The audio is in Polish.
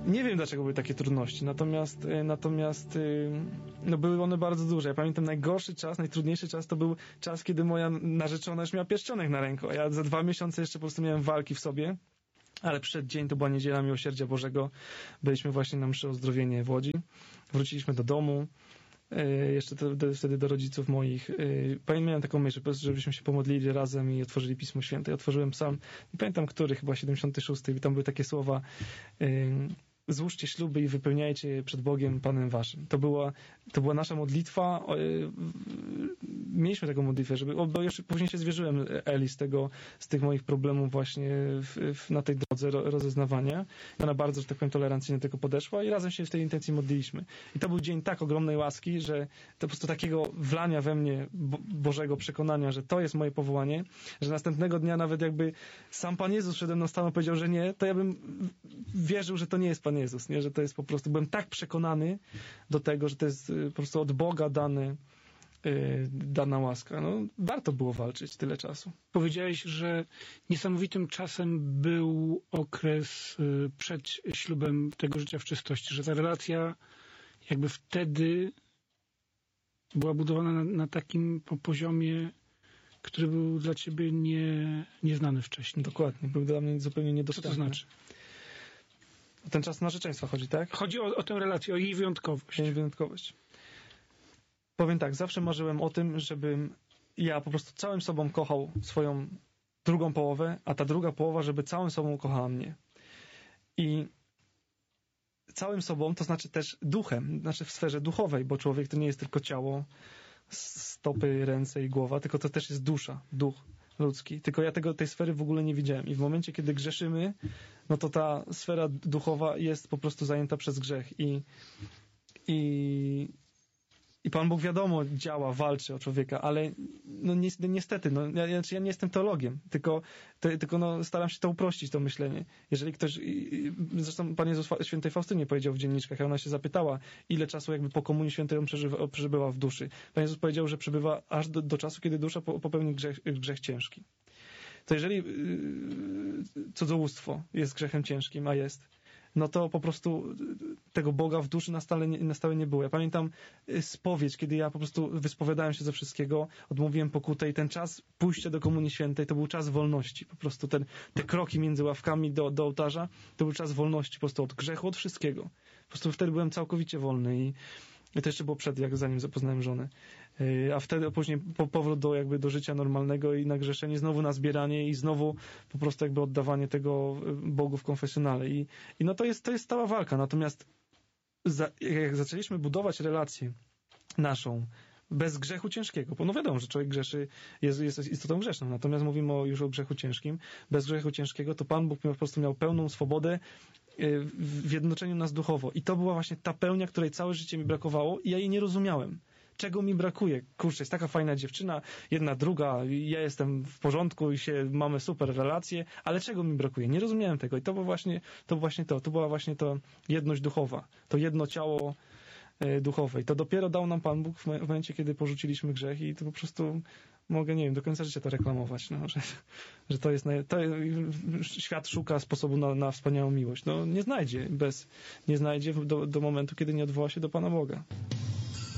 Nie wiem, dlaczego były takie trudności, natomiast no były one bardzo duże. Ja pamiętam najgorszy czas, najtrudniejszy czas to był czas, kiedy moja narzeczona już miała pierścionek na ręku, a ja za 2 miesiące jeszcze po prostu miałem walki w sobie, ale przyszedł dzień, to była Niedziela Miłosierdzia Bożego, byliśmy właśnie na mszy o uzdrowienie w Łodzi, wróciliśmy do domu, jeszcze wtedy do rodziców moich. Miałem taką myśl, żebyśmy się pomodlili razem i otworzyli Pismo Święte. Otworzyłem psalm, nie pamiętam który, chyba 76, i tam były takie słowa: złóżcie śluby i wypełniajcie je przed Bogiem, Panem waszym. To była nasza modlitwa. Mieliśmy taką modlitwę, bo już później się zwierzyłem Eli z tych moich problemów właśnie na tej drodze rozeznawania. Ona bardzo, że tak powiem, tolerancyjnie do tego podeszła i razem się w tej intencji modliliśmy. I to był dzień tak ogromnej łaski, że to po prostu takiego wlania we mnie Bożego przekonania, że to jest moje powołanie, że następnego dnia nawet jakby sam Pan Jezus szedł na stan i powiedział, że nie, to ja bym wierzył, że to nie jest Pan Jezus, nie? Że to jest po prostu, byłem tak przekonany do tego, że to jest po prostu od Boga dana łaska. No, warto było walczyć tyle czasu. Powiedziałeś, że niesamowitym czasem był okres przed ślubem tego życia w czystości, że ta relacja jakby wtedy była budowana na takim poziomie, który był dla ciebie nieznany wcześniej. Dokładnie, był dla mnie zupełnie niedostępny. Co to znaczy? O ten czas narzeczeństwa chodzi, tak? Chodzi o tę relację, o jej wyjątkowość. Jej wyjątkowość. Powiem tak, zawsze marzyłem o tym, żebym ja po prostu całym sobą kochał swoją drugą połowę, a ta druga połowa, żeby całym sobą kochała mnie. I całym sobą, to znaczy też duchem, znaczy w sferze duchowej, bo człowiek to nie jest tylko ciało, stopy, ręce i głowa, tylko to też jest dusza, duch ludzki. Tylko ja tej sfery w ogóle nie widziałem. I w momencie, kiedy grzeszymy, no to ta sfera duchowa jest po prostu zajęta przez grzech. I Pan Bóg, wiadomo, działa, walczy o człowieka, ale no niestety, ja nie jestem teologiem, tylko staram się to uprościć, to myślenie. Jeżeli ktoś, zresztą Pan Jezus świętej Faustynie powiedział w dzienniczkach, a ona się zapytała, ile czasu jakby po Komunii Świętej on przebywa w duszy. Pan Jezus powiedział, że przebywa aż do czasu, kiedy dusza popełni grzech ciężki. To jeżeli cudzołóstwo jest grzechem ciężkim, a jest, no to po prostu tego Boga w duszy na stałe nie było. Ja pamiętam spowiedź, kiedy ja po prostu wyspowiadałem się ze wszystkiego, odmówiłem pokutę i ten czas pójścia do Komunii Świętej to był czas wolności. Po prostu te kroki między ławkami do ołtarza to był czas wolności, po prostu od grzechu, od wszystkiego. Po prostu wtedy byłem całkowicie wolny i to jeszcze było zanim poznałem żonę. A wtedy później powrót do życia normalnego i nagrzeszenie, znowu na zbieranie i znowu po prostu jakby oddawanie tego Bogu w konfesjonale. I no to jest stała walka. Natomiast jak zaczęliśmy budować relację naszą bez grzechu ciężkiego, bo no wiadomo, że człowiek grzeszy, jest istotą grzeszną, natomiast mówimy już o grzechu ciężkim, bez grzechu ciężkiego, to Pan Bóg po prostu miał pełną swobodę w jednoczeniu nas duchowo. I to była właśnie ta pełnia, której całe życie mi brakowało i ja jej nie rozumiałem. Czego mi brakuje? Kurczę, jest taka fajna dziewczyna, jedna, druga, ja jestem w porządku i mamy super relacje, ale czego mi brakuje? Nie rozumiałem tego i to była właśnie to jedność duchowa, to jedno ciało duchowe. I to dopiero dał nam Pan Bóg w momencie, kiedy porzuciliśmy grzech i to po prostu mogę, nie wiem, do końca życia to reklamować, no, że to jest świat szuka sposobu na wspaniałą miłość. No, nie znajdzie do momentu, kiedy nie odwoła się do Pana Boga.